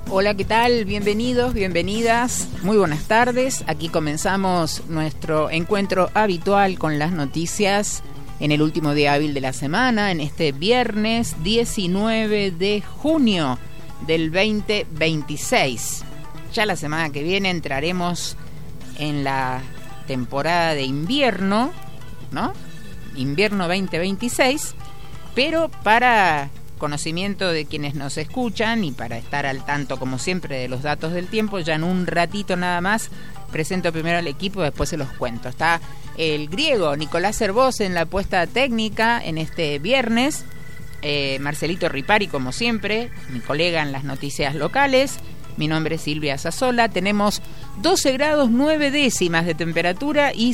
Hola, ¿qué tal? Bienvenidos, bienvenidas. Muy buenas tardes. Aquí comenzamos nuestro encuentro habitual con las noticias en el último día hábil de la semana, en este viernes 19 de junio del 2026. Ya la semana que viene entraremos en la temporada de invierno, ¿no? Invierno 2026, pero para conocimiento de quienes nos escuchan y para estar al tanto, como siempre, de los datos del tiempo, ya en un ratito nada más presento primero al equipo, después se los cuento. Está el griego Nicolás Cervós en la puesta técnica en este viernes, Marcelito Ripari, como siempre, mi colega en las noticias locales. Mi nombre es Silvia Sassola. Tenemos 12 grados 9 décimas de temperatura y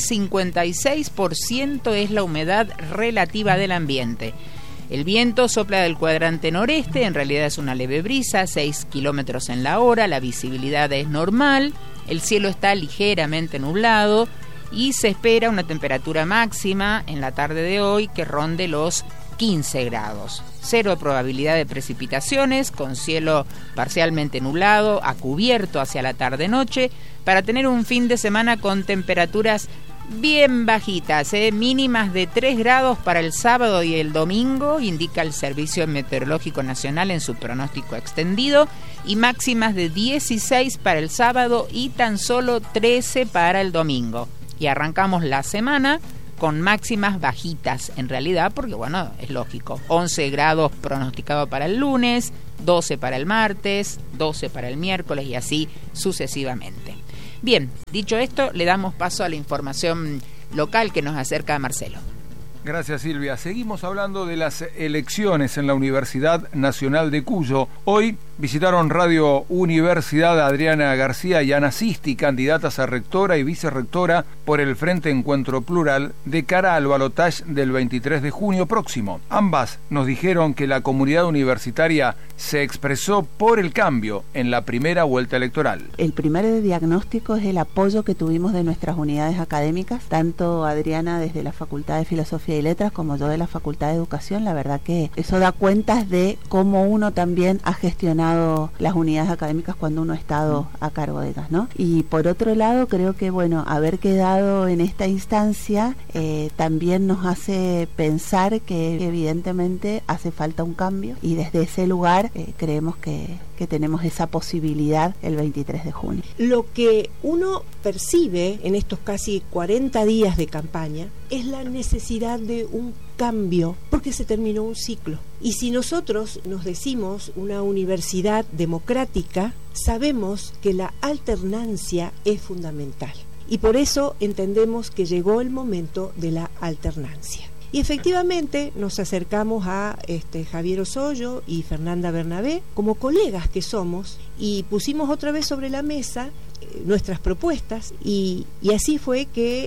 56% es la humedad relativa del ambiente. El viento sopla del cuadrante noreste, en realidad es una leve brisa, 6 kilómetros en la hora, la visibilidad es normal, el cielo está ligeramente nublado y se espera una temperatura máxima en la tarde de hoy que ronde los 15 grados. Cero probabilidad de precipitaciones, con cielo parcialmente nublado, a cubierto hacia la tarde-noche, para tener un fin de semana con temperaturas bien bajitas, mínimas de 3 grados para el sábado y el domingo, indica el Servicio Meteorológico Nacional en su pronóstico extendido, y máximas de 16 para el sábado y tan solo 13 para el domingo. Y arrancamos la semana con máximas bajitas, en realidad, porque bueno, es lógico, 11 grados pronosticado para el lunes, 12 para el martes, 12 para el miércoles y así sucesivamente. Bien, dicho esto, le damos paso a la información local que nos acerca a Marcelo. Gracias, Silvia. Seguimos hablando de las elecciones en la Universidad Nacional de Cuyo. Hoy visitaron Radio Universidad Adriana García y Ana Sisti, candidatas a rectora y vicerrectora por el Frente Encuentro Plural, de cara al balotaje del 23 de junio próximo. Ambas nos dijeron que la comunidad universitaria se expresó por el cambio en la primera vuelta electoral. El primer diagnóstico es el apoyo que tuvimos de nuestras unidades académicas, tanto Adriana desde la Facultad de Filosofía y Letras como yo de la Facultad de Educación. La verdad que eso da cuentas de cómo uno también ha gestionado las unidades académicas cuando uno ha estado a cargo de ellas, ¿no? Y por otro lado, creo que bueno, haber quedado en esta instancia también nos hace pensar que evidentemente hace falta un cambio, y desde ese lugar creemos que tenemos esa posibilidad el 23 de junio. Lo que uno percibe en estos casi 40 días de campaña es la necesidad de un cambio, porque se terminó un ciclo. Y si nosotros nos decimos una universidad democrática, sabemos que la alternancia es fundamental. Y por eso entendemos que llegó el momento de la alternancia. Y efectivamente nos acercamos a Javier Osoyo y Fernanda Bernabé como colegas que somos, y pusimos otra vez sobre la mesa nuestras propuestas, y así fue que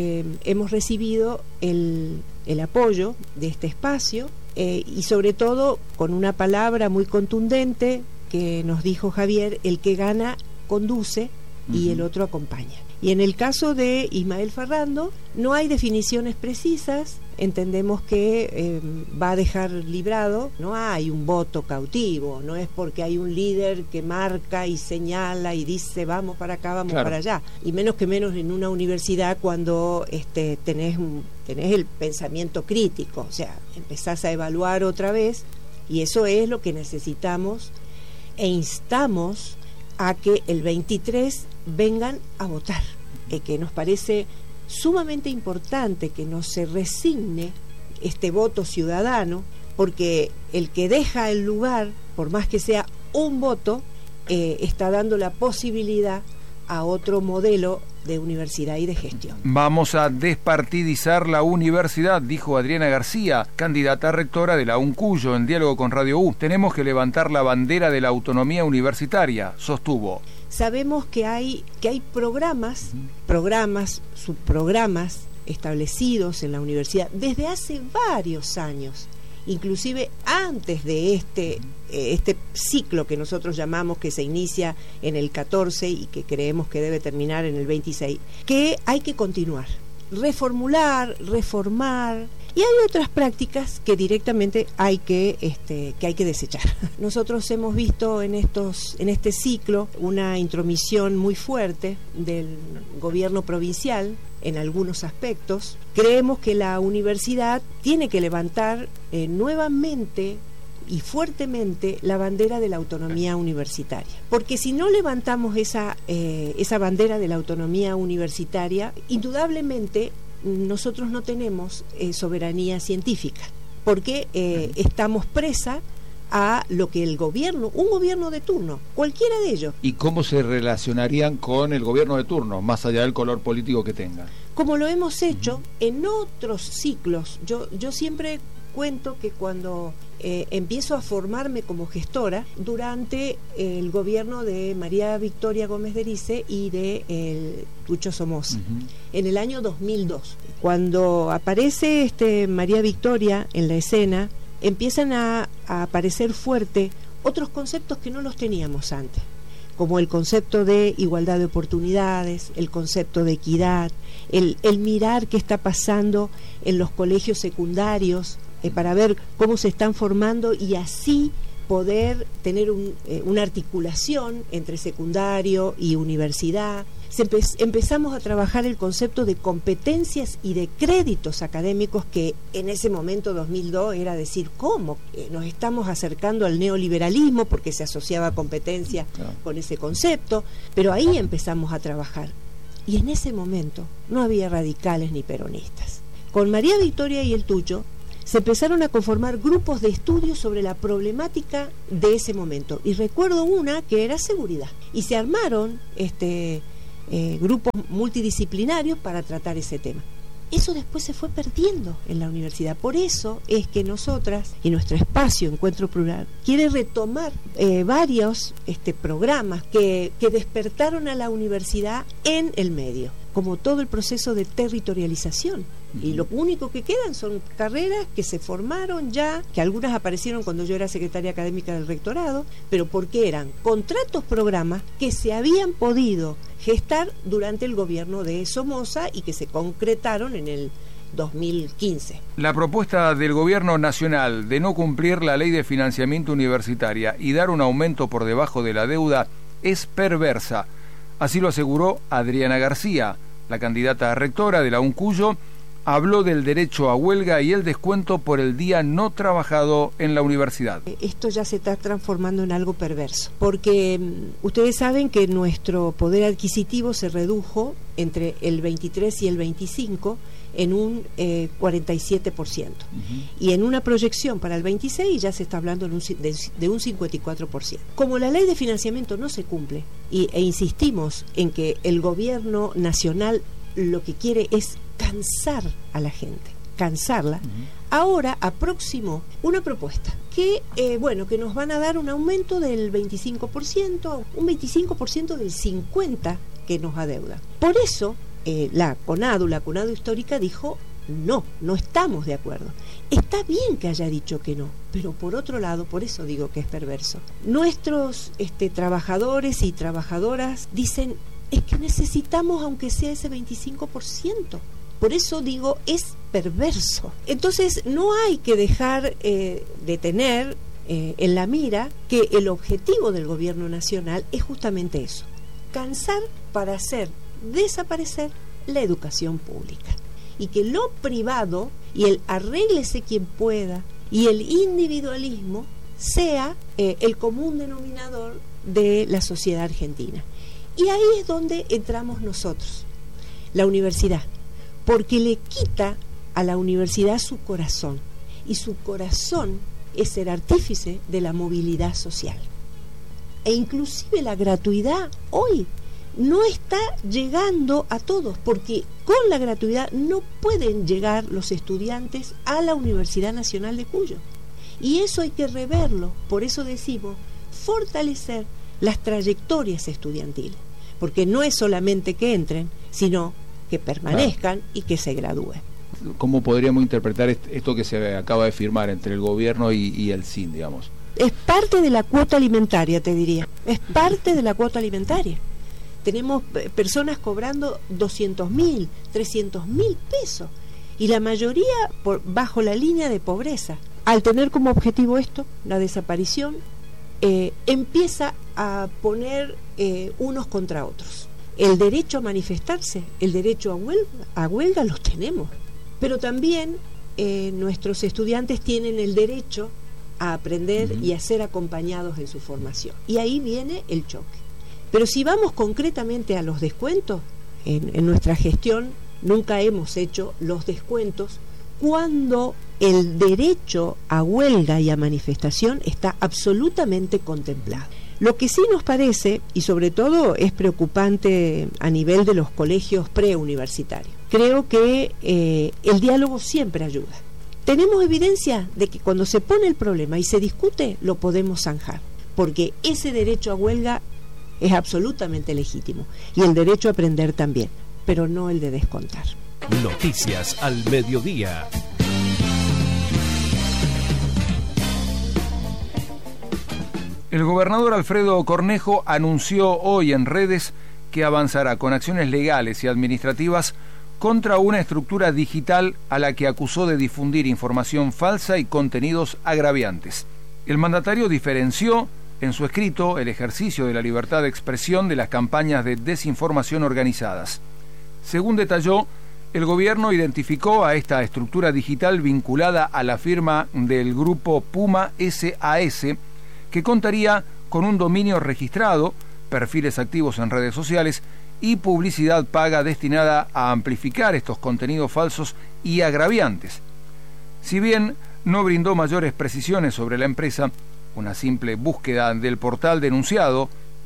hemos recibido el apoyo de este espacio, y sobre todo con una palabra muy contundente que nos dijo Javier: el que gana conduce y el otro acompaña. Y en el caso de Ismael Ferrando no hay definiciones precisas, entendemos que va a dejar librado, no hay un voto cautivo, no es porque hay un líder que marca y señala y dice vamos para acá, vamos para allá, y menos en una universidad cuando tenés el pensamiento crítico, o sea, empezás a evaluar otra vez, y eso es lo que necesitamos, e instamos a que el 23 vengan a votar, que nos parece sumamente importante que no se resigne este voto ciudadano, porque el que deja el lugar, por más que sea un voto, está dando la posibilidad a otro modelo de universidad y de gestión. Vamos a despartidizar la universidad, dijo Adriana García, candidata a rectora de la UNCuyo, en diálogo con Radio U. Tenemos que levantar la bandera de la autonomía universitaria, sostuvo. Sabemos que hay programas, subprogramas establecidos en la universidad desde hace varios años, inclusive antes de este ciclo que nosotros llamamos, que se inicia en el 14 y que creemos que debe terminar en el 26, que hay que continuar, reformular, reformar, Y hay otras prácticas que directamente hay que desechar. Nosotros hemos visto en este ciclo una intromisión muy fuerte del gobierno provincial en algunos aspectos. Creemos que la universidad tiene que levantar nuevamente y fuertemente la bandera de la autonomía universitaria, porque si no levantamos esa bandera de la autonomía universitaria, indudablemente nosotros no tenemos soberanía científica, porque estamos presa a lo que un gobierno de turno, cualquiera de ellos. ¿Y cómo se relacionarían con el gobierno de turno, más allá del color político que tenga? Como lo hemos hecho en otros ciclos. Yo siempre cuento que cuando empiezo a formarme como gestora durante el gobierno de María Victoria Gómez de Erice y de Tucho Somoza, en el año 2002, cuando aparece María Victoria en la escena, empiezan a aparecer fuerte otros conceptos que no los teníamos antes, como el concepto de igualdad de oportunidades, el concepto de equidad, el mirar qué está pasando en los colegios secundarios, para ver cómo se están formando y así poder tener una articulación entre secundario y universidad. Empezamos a trabajar el concepto de competencias y de créditos académicos, que en ese momento, 2002, era decir, ¿cómo? Nos estamos acercando al neoliberalismo porque se asociaba competencia con ese concepto, pero ahí empezamos a trabajar. Y en ese momento no había radicales ni peronistas. Con María Victoria y el Tucho se empezaron a conformar grupos de estudio sobre la problemática de ese momento. Y recuerdo una que era seguridad. Y se armaron grupos multidisciplinarios para tratar ese tema. Eso después se fue perdiendo en la universidad. Por eso es que nosotras, y nuestro espacio Encuentro Plural, quiere retomar varios programas que despertaron a la universidad en el medio, como todo el proceso de territorialización. Y lo único que quedan son carreras que se formaron ya, que algunas aparecieron cuando yo era secretaria académica del rectorado, pero porque eran contratos, programas que se habían podido gestar durante el gobierno de Somoza y que se concretaron en el 2015. La propuesta del gobierno nacional de no cumplir la ley de financiamiento universitaria y dar un aumento por debajo de la deuda es perversa. Así lo aseguró Adriana García, la candidata a rectora de la UNCUYO. Habló del derecho a huelga y el descuento por el día no trabajado en la universidad. Esto ya se está transformando en algo perverso, porque ustedes saben que nuestro poder adquisitivo se redujo entre el 23 y el 25 en un 47%. Y en una proyección para el 26 ya se está hablando de un 54%. Como la ley de financiamiento no se cumple, e insistimos en que el gobierno nacional lo que quiere es cansar a la gente, cansarla, ahora aproximó una propuesta que que nos van a dar un aumento del 25%, un 25% del 50% que nos adeuda. Por eso la CONADU histórica dijo no estamos de acuerdo. Está bien que haya dicho que no, pero por otro lado, por eso digo que es perverso, nuestros trabajadores y trabajadoras dicen, es que necesitamos aunque sea ese 25%. Por eso digo, es perverso. Entonces no hay que dejar de tener en la mira que el objetivo del gobierno nacional es justamente eso: cansar para hacer desaparecer la educación pública. Y que lo privado y el arréglese quien pueda y el individualismo sea el común denominador de la sociedad argentina. Y ahí es donde entramos nosotros, la universidad, porque le quita a la universidad su corazón, y su corazón es ser artífice de la movilidad social. E inclusive la gratuidad hoy no está llegando a todos, porque con la gratuidad no pueden llegar los estudiantes a la Universidad Nacional de Cuyo. Y eso hay que reverlo, por eso decimos fortalecer las trayectorias estudiantiles, porque no es solamente que entren, sino que permanezcan y que se gradúen. ¿Cómo podríamos interpretar esto que se acaba de firmar entre el gobierno y el CIN, digamos? Es parte de la cuota alimentaria, te diría. Es parte de la cuota alimentaria. Tenemos personas cobrando 200.000, 300.000 pesos. y la mayoría bajo la línea de pobreza. Al tener como objetivo esto, la desaparición, empieza a poner unos contra otros. El derecho a manifestarse, el derecho a huelga los tenemos, pero también nuestros estudiantes tienen el derecho a aprender y a ser acompañados en su formación. Y ahí viene el choque. Pero si vamos concretamente a los descuentos, en nuestra gestión nunca hemos hecho los descuentos cuando el derecho a huelga y a manifestación está absolutamente contemplado. Lo que sí nos parece, y sobre todo es preocupante a nivel de los colegios preuniversitarios, creo que el diálogo siempre ayuda. Tenemos evidencia de que cuando se pone el problema y se discute, lo podemos zanjar, porque ese derecho a huelga es absolutamente legítimo, y el derecho a aprender también, pero no el de descontar. Noticias al mediodía. El gobernador Alfredo Cornejo anunció hoy en redes que avanzará con acciones legales y administrativas contra una estructura digital a la que acusó de difundir información falsa y contenidos agraviantes. El mandatario diferenció en su escrito el ejercicio de la libertad de expresión de las campañas de desinformación organizadas. Según detalló, el gobierno identificó a esta estructura digital vinculada a la firma del grupo Puma SAS, que contaría con un dominio registrado, perfiles activos en redes sociales y publicidad paga destinada a amplificar estos contenidos falsos y agraviantes. Si bien no brindó mayores precisiones sobre la empresa, una simple búsqueda del portal denunciado,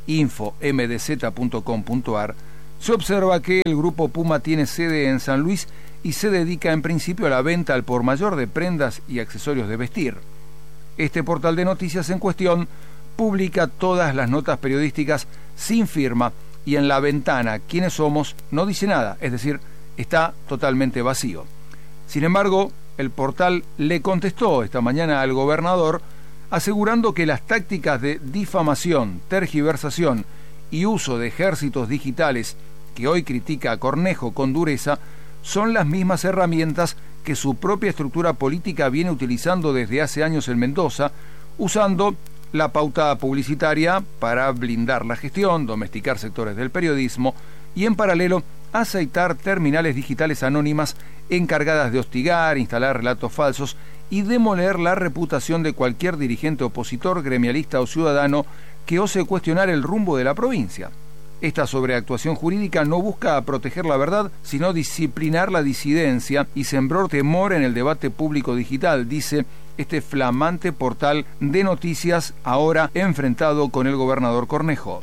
info.mdz.com.ar, se observa que el grupo Puma tiene sede en San Luis y se dedica en principio a la venta al por mayor de prendas y accesorios de vestir. Este portal de noticias en cuestión publica todas las notas periodísticas sin firma y en la ventana ¿Quiénes somos? No dice nada, es decir, está totalmente vacío. Sin embargo, el portal le contestó esta mañana al gobernador asegurando que las tácticas de difamación, tergiversación y uso de ejércitos digitales que hoy critica a Cornejo con dureza son las mismas herramientas que su propia estructura política viene utilizando desde hace años en Mendoza, usando la pauta publicitaria para blindar la gestión, domesticar sectores del periodismo y en paralelo aceitar terminales digitales anónimas encargadas de hostigar, instalar relatos falsos y demoler la reputación de cualquier dirigente opositor, gremialista o ciudadano que ose cuestionar el rumbo de la provincia. Esta sobreactuación jurídica no busca proteger la verdad, sino disciplinar la disidencia y sembrar temor en el debate público digital, dice este flamante portal de noticias ahora enfrentado con el gobernador Cornejo.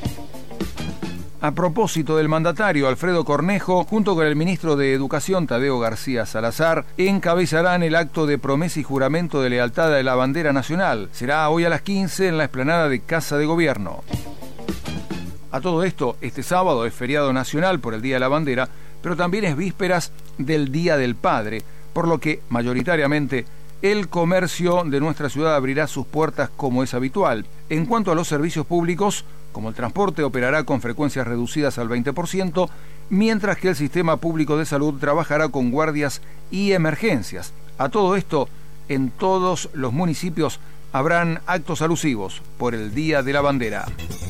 A propósito del mandatario, Alfredo Cornejo, junto con el ministro de Educación, Tadeo García Salazar, encabezarán el acto de promesa y juramento de lealtad de la bandera nacional. Será hoy a las 15 en la explanada de Casa de Gobierno. A todo esto, este sábado es feriado nacional por el Día de la Bandera, pero también es vísperas del Día del Padre, por lo que, mayoritariamente, el comercio de nuestra ciudad abrirá sus puertas como es habitual. En cuanto a los servicios públicos, como el transporte operará con frecuencias reducidas al 20%, mientras que el sistema público de salud trabajará con guardias y emergencias. A todo esto, en todos los municipios habrán actos alusivos por el Día de la Bandera.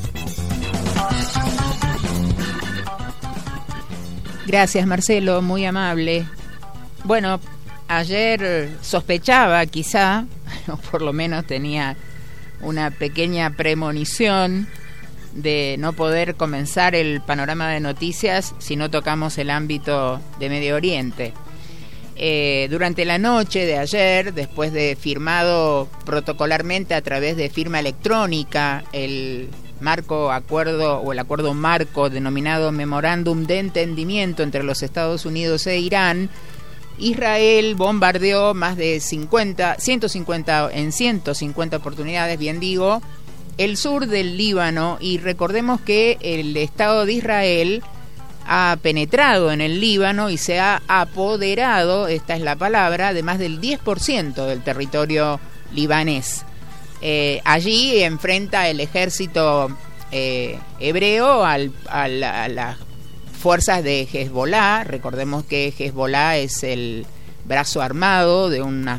Gracias, Marcelo, muy amable. Bueno, ayer sospechaba quizá, o por lo menos tenía una pequeña premonición de no poder comenzar el panorama de noticias si no tocamos el ámbito de Medio Oriente. Durante la noche de ayer, después de firmado protocolarmente a través de firma electrónica el acuerdo marco denominado Memorándum de Entendimiento entre los Estados Unidos e Irán, Israel bombardeó más de 150 oportunidades, bien digo, el sur del Líbano, y recordemos que el Estado de Israel ha penetrado en el Líbano y se ha apoderado, esta es la palabra, de más del 10% del territorio libanés. Allí enfrenta el ejército hebreo a las fuerzas de Hezbollah. Recordemos que Hezbollah es el brazo armado de una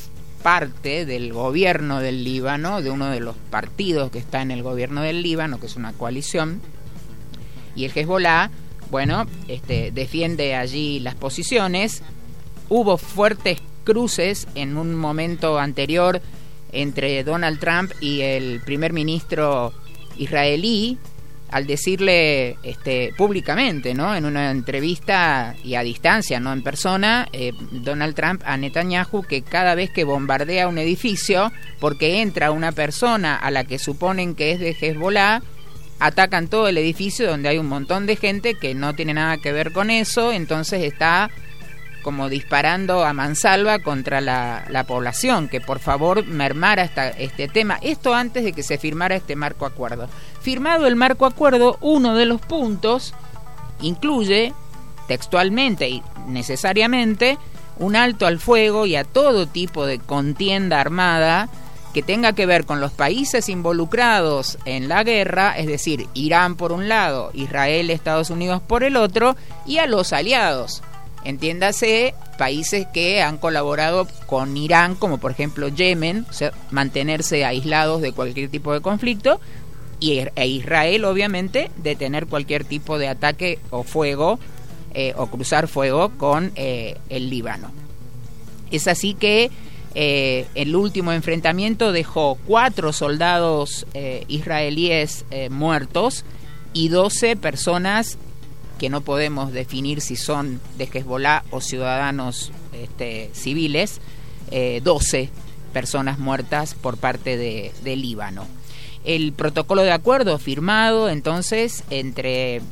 parte del gobierno del Líbano, de uno de los partidos que está en el gobierno del Líbano, que es una coalición, y el Hezbollah, bueno, defiende allí las posiciones. Hubo fuertes cruces en un momento anterior entre Donald Trump y el primer ministro israelí, al decirle públicamente, ¿no?, en una entrevista y a distancia, no en persona, Donald Trump a Netanyahu, que cada vez que bombardea un edificio, porque entra una persona a la que suponen que es de Hezbollah, atacan todo el edificio donde hay un montón de gente que no tiene nada que ver con eso, entonces está como disparando a mansalva contra la población, que por favor mermara este tema. Esto antes de que se firmara este marco acuerdo. Firmado el marco acuerdo, uno de los puntos incluye textualmente y necesariamente un alto al fuego y a todo tipo de contienda armada que tenga que ver con los países involucrados en la guerra, es decir, Irán por un lado, Israel, Estados Unidos por el otro, y a los aliados. Entiéndase, países que han colaborado con Irán, como por ejemplo Yemen, o sea, mantenerse aislados de cualquier tipo de conflicto, e Israel, obviamente, detener cualquier tipo de ataque o fuego, o cruzar fuego con el Líbano. Es así que el último enfrentamiento dejó 4 soldados israelíes muertos y 12 personas que no podemos definir si son de Hezbollah o ciudadanos civiles, 12 personas muertas por parte de Líbano. El protocolo de acuerdo firmado entonces entre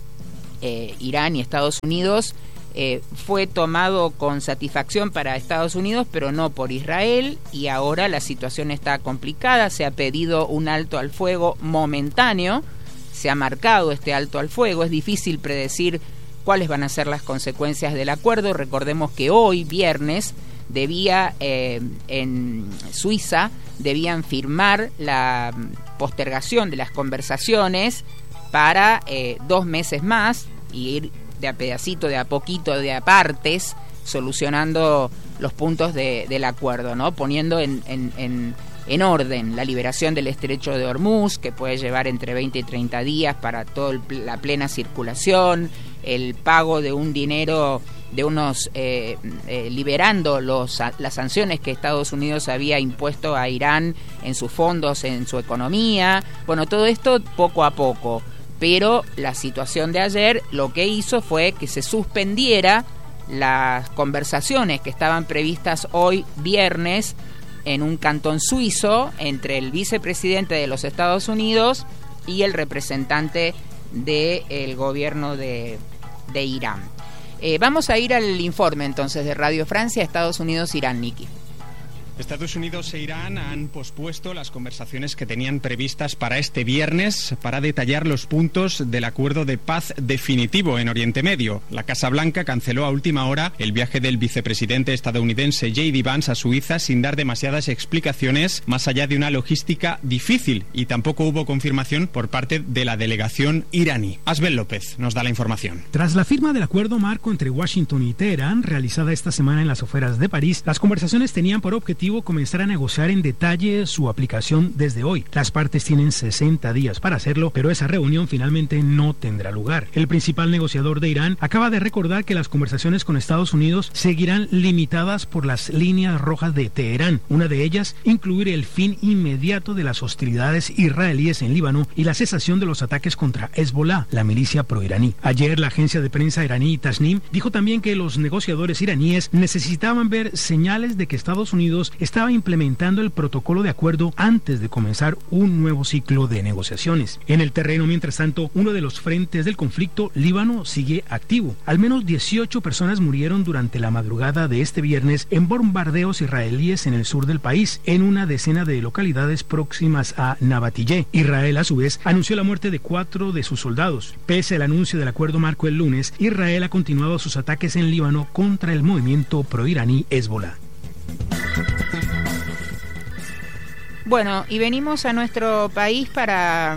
Irán y Estados Unidos fue tomado con satisfacción para Estados Unidos, pero no por Israel, y ahora la situación está complicada. Se ha pedido un alto al fuego momentáneo, se ha marcado este alto al fuego. Es difícil predecir cuáles van a ser las consecuencias del acuerdo. Recordemos que hoy, viernes, en Suiza debían firmar la postergación de las conversaciones para 2 meses más y ir de a pedacito, de a poquito, de a partes, solucionando los puntos del acuerdo, ¿no? Poniendo en orden la liberación del estrecho de Hormuz, que puede llevar entre 20 y 30 días para toda la plena circulación, el pago de un dinero de unos liberando las sanciones que Estados Unidos había impuesto a Irán en sus fondos, en su economía. Bueno, todo esto poco a poco, pero la situación de ayer lo que hizo fue que se suspendiera las conversaciones que estaban previstas hoy viernes en un cantón suizo entre el vicepresidente de los Estados Unidos y el representante del gobierno de Irán. Vamos a ir al informe entonces de Radio Francia, Estados Unidos, Irán, Niki. Estados Unidos e Irán han pospuesto las conversaciones que tenían previstas para este viernes para detallar los puntos del acuerdo de paz definitivo en Oriente Medio. La Casa Blanca canceló a última hora el viaje del vicepresidente estadounidense J.D. Vance a Suiza sin dar demasiadas explicaciones más allá de una logística difícil, y tampoco hubo confirmación por parte de la delegación iraní. Asbel López nos da la información. Tras la firma del acuerdo marco entre Washington y Teherán, realizada esta semana en las afueras de París, las conversaciones tenían por objetivo comenzar a negociar en detalle su aplicación desde hoy. Las partes tienen 60 días para hacerlo, pero esa reunión finalmente no tendrá lugar. El principal negociador de Irán acaba de recordar que las conversaciones con Estados Unidos seguirán limitadas por las líneas rojas de Teherán. Una de ellas, incluir el fin inmediato de las hostilidades israelíes en Líbano y la cesación de los ataques contra Hezbollah, la milicia proiraní. Ayer, la agencia de prensa iraní Tasnim dijo también que los negociadores iraníes necesitaban ver señales de que Estados Unidos estaba implementando el protocolo de acuerdo antes de comenzar un nuevo ciclo de negociaciones. En el terreno, mientras tanto, uno de los frentes del conflicto, Líbano, sigue activo. Al menos 18 personas murieron durante la madrugada de este viernes en bombardeos israelíes en el sur del país, en una decena de localidades próximas a Nabatillé. Israel, a su vez, anunció la muerte de 4 de sus soldados. Pese al anuncio del acuerdo marco el lunes, Israel ha continuado sus ataques en Líbano contra el movimiento proiraní Hezbollah. Bueno, y venimos a nuestro país para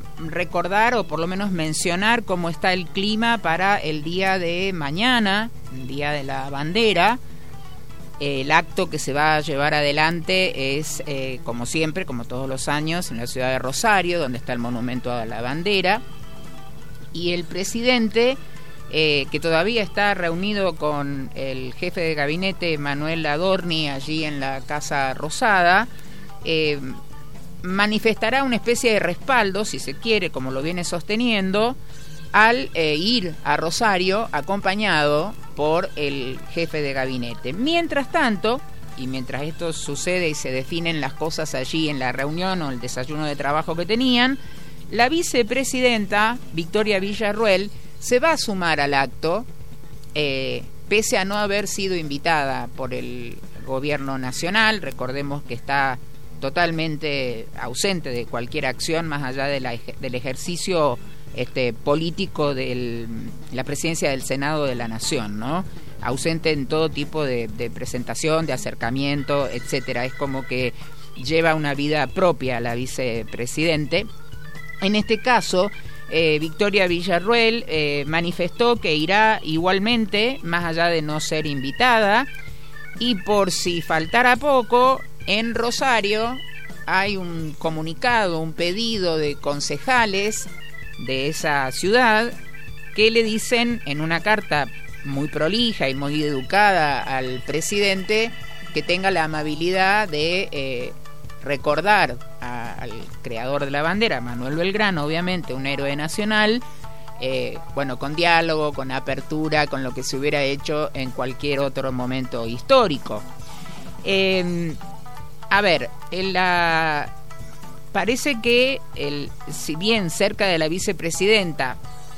recordar o por lo menos mencionar cómo está el clima para el día de mañana, Día de la Bandera. El acto que se va a llevar adelante es, como siempre, como todos los años, en la ciudad de Rosario, donde está el monumento a la bandera. Y el presidente, que todavía está reunido con el jefe de gabinete, Manuel Adorni, allí en la Casa Rosada, manifestará una especie de respaldo, si se quiere, como lo viene sosteniendo, al ir a Rosario acompañado por el jefe de gabinete. Mientras tanto, y mientras esto sucede y se definen las cosas allí en la reunión o el desayuno de trabajo que tenían, la vicepresidenta Victoria Villarruel se va a sumar al acto, pese a no haber sido invitada por el gobierno nacional. Recordemos que está totalmente ausente de cualquier acción más allá de del ejercicio político de la presidencia del Senado de la Nación, ¿no? Ausente en todo tipo de presentación, de acercamiento, etcétera. Es como que lleva una vida propia la vicepresidente. En este caso, Victoria Villarruel manifestó que irá igualmente, más allá de no ser invitada, y por si faltara poco, en Rosario hay un comunicado, un pedido de concejales de esa ciudad que le dicen en una carta muy prolija y muy educada al presidente que tenga la amabilidad de recordar al creador de la bandera, Manuel Belgrano, obviamente un héroe nacional, con diálogo, con apertura, con lo que se hubiera hecho en cualquier otro momento histórico. Parece que, si bien cerca de la vicepresidenta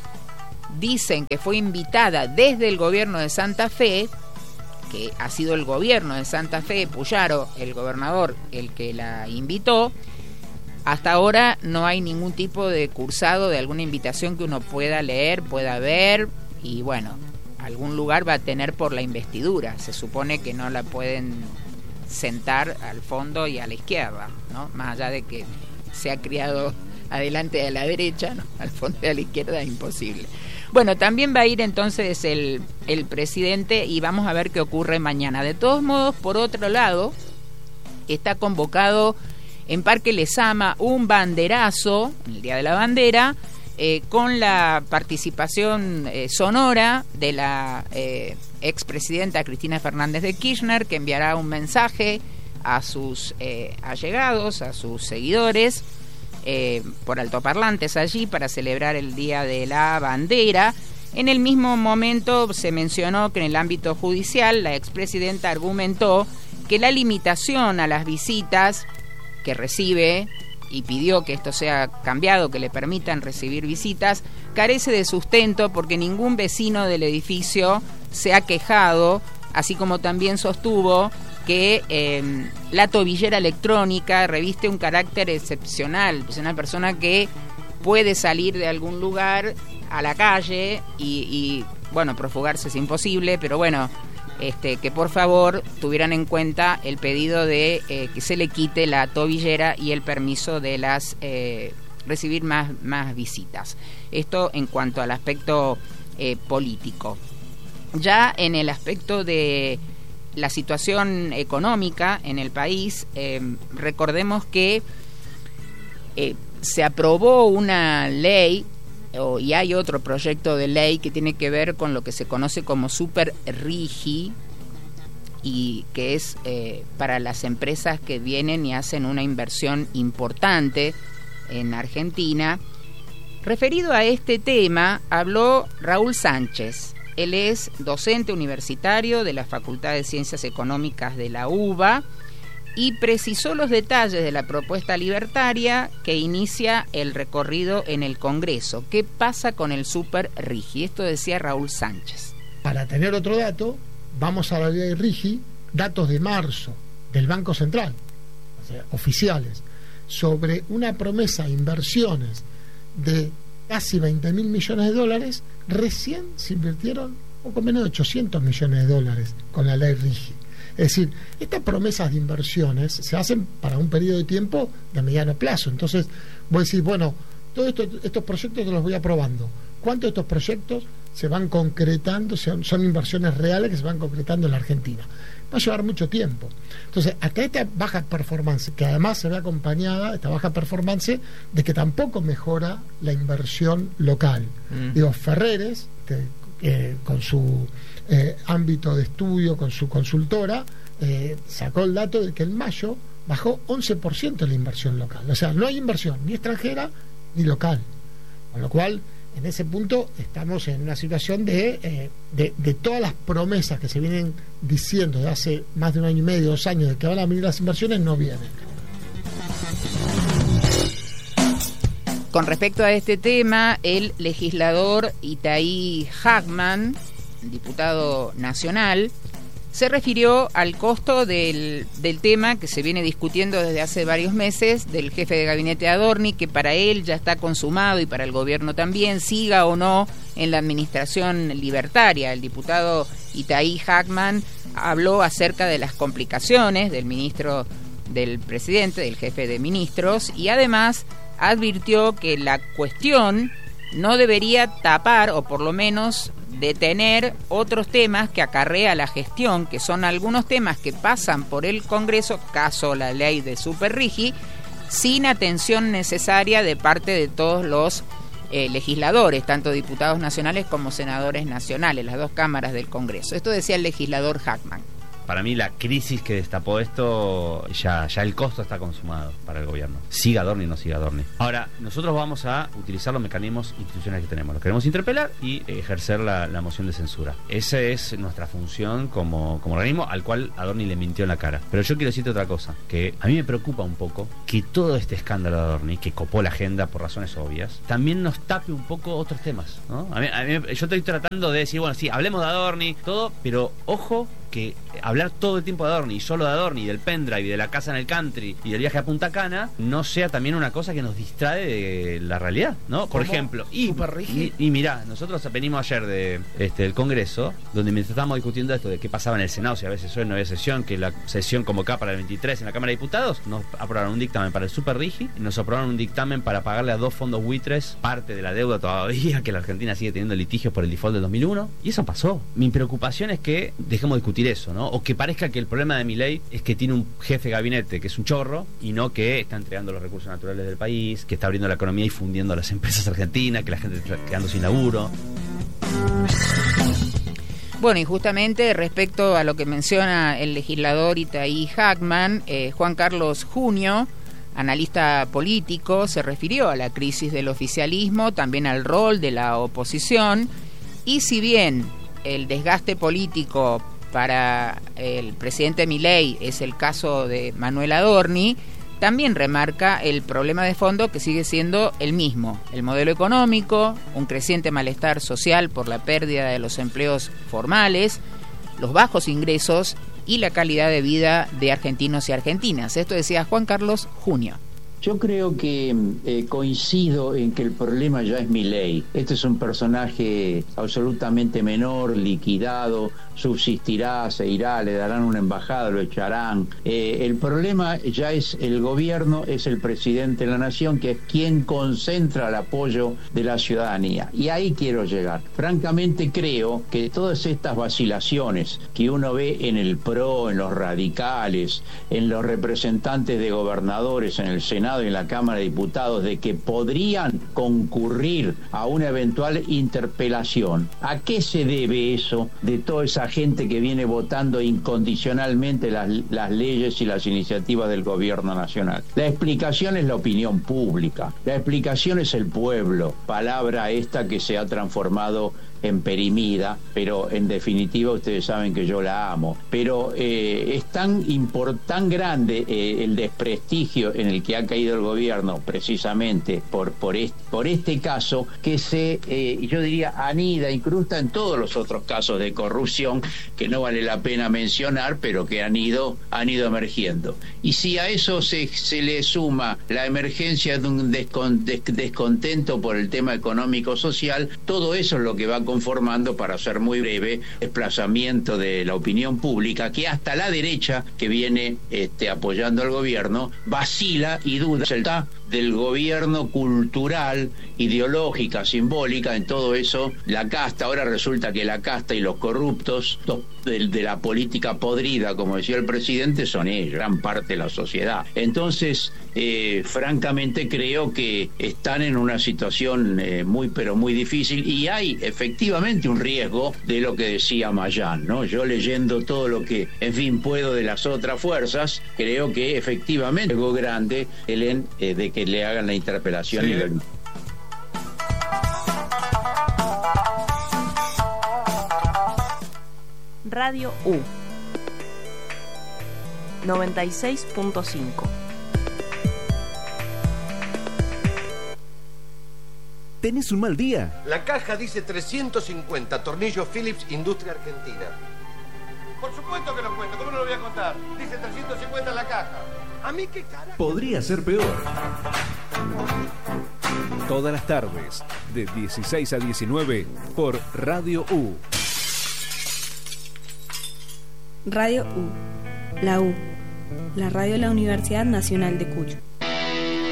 dicen que fue invitada desde el gobierno de Santa Fe, que ha sido el gobierno de Santa Fe, Puyaro, el gobernador, el que la invitó, hasta ahora no hay ningún tipo de cursado de alguna invitación que uno pueda leer, pueda ver, y bueno, algún lugar va a tener por la investidura. Se supone que no la pueden sentar al fondo y a la izquierda, ¿no? Más allá de que se ha criado adelante de la derecha, ¿no? Al fondo y a la izquierda es imposible. Bueno, también va a ir entonces el presidente y vamos a ver qué ocurre mañana. De todos modos, por otro lado, está convocado en Parque Lezama un banderazo, el Día de la Bandera, con la participación sonora de la expresidenta Cristina Fernández de Kirchner, que enviará un mensaje a sus allegados, a sus seguidores, por altoparlantes allí para celebrar el Día de la Bandera. En el mismo momento se mencionó que en el ámbito judicial la expresidenta argumentó que la limitación a las visitas que recibe, y pidió que esto sea cambiado, que le permitan recibir visitas, carece de sustento porque ningún vecino del edificio se ha quejado, así como también sostuvo que la tobillera electrónica reviste un carácter excepcional. Es una persona que puede salir de algún lugar a la calle y profugarse es imposible, pero bueno, que por favor tuvieran en cuenta el pedido de que se le quite la tobillera y el permiso de recibir más visitas. Esto en cuanto al aspecto político. Ya en el aspecto de la situación económica en el país, recordemos que se aprobó una ley y hay otro proyecto de ley que tiene que ver con lo que se conoce como Super RIGI, y que es para las empresas que vienen y hacen una inversión importante en Argentina. Referido a este tema, habló Raúl Sánchez. Él es docente universitario de la Facultad de Ciencias Económicas de la UBA y precisó los detalles de la propuesta libertaria que inicia el recorrido en el Congreso. ¿Qué pasa con el Super RIGI? Esto decía Raúl Sánchez. Para tener otro dato, vamos a la ley de RIGI, datos de marzo del Banco Central, o sea, oficiales, sobre una promesa de inversiones de casi 20.000 millones de dólares, recién se invirtieron poco menos de 800 millones de dólares con la ley RIGI. Es decir, estas promesas de inversiones se hacen para un periodo de tiempo de mediano plazo. Entonces, vos decís, bueno, todos estos proyectos te los voy aprobando. ¿Cuántos de estos proyectos se van concretando, son inversiones reales que se van concretando en la Argentina. Va a llevar mucho tiempo. Entonces, acá esta baja performance, que además se ve acompañada, esta baja performance, de que tampoco mejora la inversión local. Digo, Ferreres, con su ámbito de estudio, con su consultora, sacó el dato de que en mayo bajó 11% la inversión local. O sea, no hay inversión ni extranjera ni local. Con lo cual, en ese punto estamos en una situación de todas las promesas que se vienen diciendo de hace más de 1 año y medio, 2 años, de que van a venir las inversiones, no vienen. Con respecto a este tema, el legislador Itaí Hackman, diputado nacional, se refirió al costo del tema que se viene discutiendo desde hace varios meses del jefe de gabinete Adorni, que para él ya está consumado y para el gobierno también, siga o no en la administración libertaria. El diputado Itaí Hackman habló acerca de las complicaciones del ministro, del presidente, del jefe de ministros, y además advirtió que la cuestión no debería tapar, o por lo menos detener, otros temas que acarrea la gestión, que son algunos temas que pasan por el Congreso, caso la ley de Superrigi, sin atención necesaria de parte de todos los legisladores, tanto diputados nacionales como senadores nacionales, las 2 cámaras del Congreso. Esto decía el legislador Hackman. Para mí la crisis que destapó esto, ya el costo está consumado para el gobierno. Siga Adorni o no siga Adorni. Ahora, nosotros vamos a utilizar los mecanismos institucionales que tenemos. Los queremos interpelar y ejercer la moción de censura. Esa es nuestra función como organismo al cual Adorni le mintió en la cara. Pero yo quiero decirte otra cosa, que a mí me preocupa un poco que todo este escándalo de Adorni, que copó la agenda por razones obvias, también nos tape un poco otros temas, ¿no? A mí, yo estoy tratando de decir, bueno, sí, hablemos de Adorni, todo, pero ojo, que hablar todo el tiempo de Adorni, y solo de Adorni, del pendrive, y de la casa en el country, y del viaje a Punta Cana, no sea también una cosa que nos distrae de la realidad, ¿no? Por ejemplo, y mirá, nosotros venimos ayer del Congreso, donde mientras estábamos discutiendo esto de qué pasaba en el Senado, si a veces hoy no había sesión, que la sesión convocada para el 23 en la Cámara de Diputados, nos aprobaron un dictamen para el Superrigi, y nos aprobaron un dictamen para pagarle a 2 fondos buitres parte de la deuda todavía, que la Argentina sigue teniendo litigios por el default del 2001, y eso pasó. Mi preocupación es que dejemos de discutir eso, ¿no? O que parezca que el problema de Milei es que tiene un jefe de gabinete que es un chorro y no que está entregando los recursos naturales del país, que está abriendo la economía y fundiendo a las empresas argentinas, que la gente está quedando sin laburo. Bueno, y justamente respecto a lo que menciona el legislador Itaí Hackman, Juan Carlos Junio, analista político, se refirió a la crisis del oficialismo, también al rol de la oposición, y si bien el desgaste político para el presidente Milei es el caso de Manuel Adorni, también remarca el problema de fondo que sigue siendo el mismo: el modelo económico, un creciente malestar social por la pérdida de los empleos formales, los bajos ingresos y la calidad de vida de argentinos y argentinas. Esto decía Juan Carlos Junio. Yo creo que coincido en que el problema ya es Milei. Este es un personaje absolutamente menor, liquidado, subsistirá, se irá, le darán una embajada, lo echarán. El problema ya es el gobierno, es el presidente de la nación, que es quien concentra el apoyo de la ciudadanía. Y ahí quiero llegar. Francamente creo que todas estas vacilaciones que uno ve en el PRO, en los radicales, en los representantes de gobernadores, en el Senado y en la Cámara de Diputados, de que podrían concurrir a una eventual interpelación. ¿A qué se debe eso de toda esa gente que viene votando incondicionalmente las leyes y las iniciativas del gobierno nacional? La explicación es la opinión pública, la explicación es el pueblo, palabra esta que se ha transformado en perimida, pero en definitiva ustedes saben que yo la amo. Pero es tan grande el desprestigio en el que ha caído el gobierno, precisamente por este caso, que yo diría, anida, incrusta en todos los otros casos de corrupción que no vale la pena mencionar, pero que han ido emergiendo. Y si a eso se le suma la emergencia de un descontento por el tema económico-social, todo eso es lo que va a conformando, para ser muy breve, desplazamiento de la opinión pública, que hasta la derecha que viene apoyando al gobierno vacila y duda del gobierno cultural, ideológica, simbólica, en todo eso. La casta, ahora resulta que la casta y los corruptos de la política podrida, como decía el presidente, son ellos, gran parte de la sociedad. Entonces, francamente creo que están en una situación muy pero muy difícil, y hay efectivamente un riesgo de lo que decía Mayán, ¿no? Yo, leyendo todo lo que, en fin, puedo de las otras fuerzas, creo que efectivamente es algo grande, Helen, de que le hagan la interpelación. Sí. Radio U 96.5. ¿Tenés un mal día? La caja dice 350, tornillos Philips, Industria Argentina. Por supuesto que lo cuento, ¿cómo no lo voy a contar? Dice 350 en la caja. ¿A mí qué carajo? Podría ser peor. Todas las tardes, de 16 a 19, por Radio U. Radio U, la U, la radio de la Universidad Nacional de Cuyo.